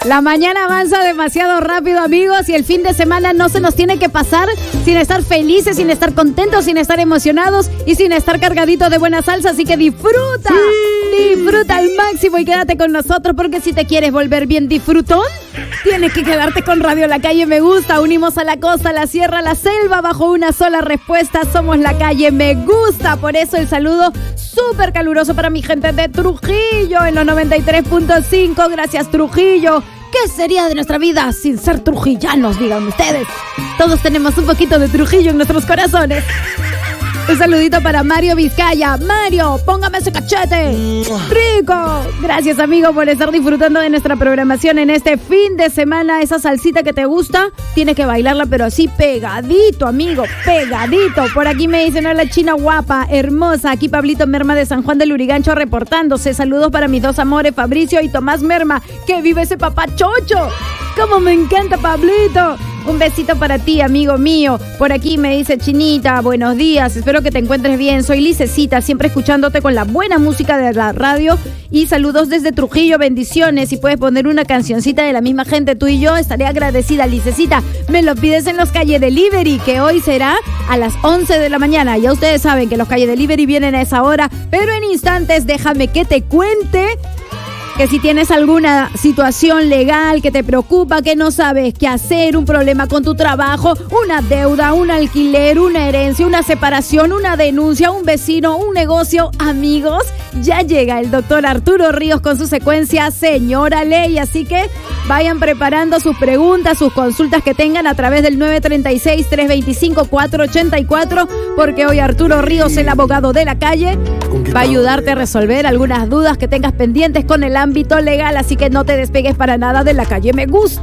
La mañana avanza demasiado rápido, amigos, y el fin de semana no se nos tiene que pasar sin estar felices, sin estar contentos, sin estar emocionados y sin estar cargaditos de buena salsa. Así que disfruta, disfruta al máximo y quédate con nosotros, porque si te quieres volver bien disfrutón, tienes que quedarte con Radio La Calle Me Gusta. Unimos a la costa, a la sierra, a la selva bajo una sola respuesta. Somos La Calle Me Gusta. Por eso el saludo súper caluroso para mi gente de Trujillo en los 93.5. Gracias, Trujillo. ¿Qué sería de nuestra vida sin ser trujillanos? Díganme ustedes. Todos tenemos un poquito de Trujillo en nuestros corazones. Un saludito para Mario Vizcaya. Mario, póngame ese cachete. ¡Rico! Gracias, amigo, por estar disfrutando de nuestra programación en este fin de semana. Esa salsita que te gusta, tienes que bailarla, pero así pegadito, amigo, pegadito. Por aquí me dicen, hola, china guapa, hermosa. Aquí Pablito Merma de San Juan del Lurigancho reportándose. Saludos para mis dos amores, Fabricio y Tomás Merma. ¡Que vive ese papá chocho! ¡Cómo me encanta, Pablito! Un besito para ti, amigo mío. Por aquí me dice Chinita, buenos días, espero que te encuentres bien. Soy Licecita, siempre escuchándote con la buena música de la radio. Y saludos desde Trujillo, bendiciones. Si puedes poner una cancioncita de la misma gente, tú y yo, estaré agradecida, Licecita. Me lo pides en los Calle Delivery, que hoy será a las 11 de la mañana. Ya ustedes saben que los Calle Delivery vienen a esa hora, pero en instantes déjame que te cuente que si tienes alguna situación legal que te preocupa, que no sabes qué hacer, un problema con tu trabajo, una deuda, un alquiler, una herencia, una separación, una denuncia, un vecino, un negocio, amigos, ya llega el doctor Arturo Ríos con su secuencia Señora Ley. Así que vayan preparando sus preguntas, sus consultas que tengan a través del 936-325-484, porque hoy Arturo Ríos, el abogado de la calle, va a ayudarte a resolver algunas dudas que tengas pendientes con el ámbito legal. Así que no te despegues para nada de La Calle Me Gusta.